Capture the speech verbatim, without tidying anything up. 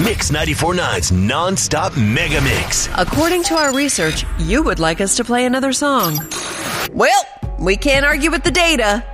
Mix ninety-four point nine's non-stop mega mix. According to our research, you would like us to play another song. Well, we can't argue with the data.